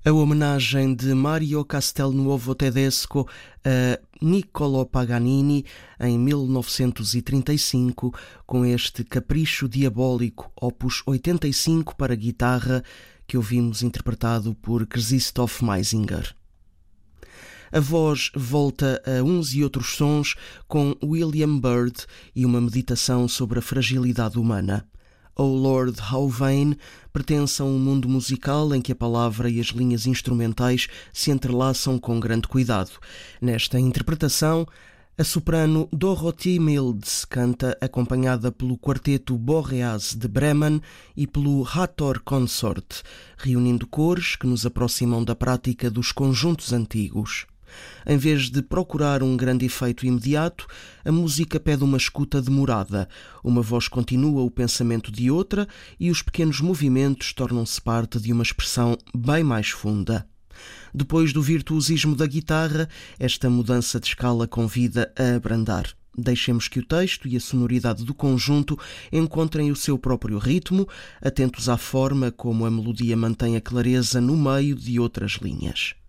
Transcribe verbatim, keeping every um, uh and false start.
A homenagem de Mario Castelnuovo Tedesco a Niccolò Paganini em mil novecentos e trinta e cinco, com este Capricho Diabólico, opus oitenta e cinco para guitarra, que ouvimos interpretado por Krzysztof Meisinger. A voz volta a uns e outros sons com William Byrd e uma meditação sobre a fragilidade humana. Oh Lord, How Vain pertence a um mundo musical em que a palavra e as linhas instrumentais se entrelaçam com grande cuidado. Nesta interpretação, a soprano Dorothee Milds canta acompanhada pelo quarteto Boreas de Bremen e pelo Hathor Consort, reunindo cores que nos aproximam da prática dos conjuntos antigos. Em vez de procurar um grande efeito imediato, a música pede uma escuta demorada. Uma voz continua o pensamento de outra e os pequenos movimentos tornam-se parte de uma expressão bem mais funda. Depois do virtuosismo da guitarra, esta mudança de escala convida a abrandar. Deixemos que o texto e a sonoridade do conjunto encontrem o seu próprio ritmo, atentos à forma como a melodia mantém a clareza no meio de outras linhas.